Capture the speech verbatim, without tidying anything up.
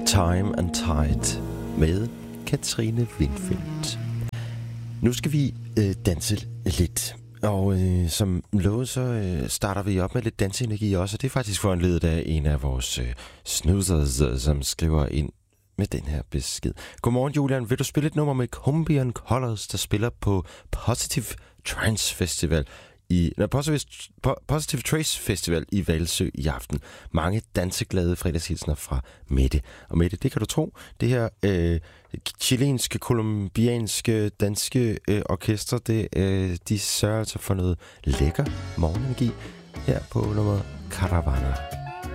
Time and Tide med Katrine Windfeldt. Nu skal vi øh, danse lidt, og øh, som lovet, så øh, starter vi op med lidt danseenergi også, og det er faktisk foranledet af en af vores øh, snoozers, som skriver ind med den her besked. Godmorgen, Julian. Vil du spille et nummer med Colombian Colors, der spiller på Positive Trance Festival i nej, Positive, Positive Trace Festival i Valsø i aften. Mange danseglade fredagshilsner fra Mette. Og Mette, det kan du tro, det her øh, chilenske, kolumbianske, danske øh, orkester, det, øh, de sørger altså for noget lækker morgenenergi her på nummer Caravana.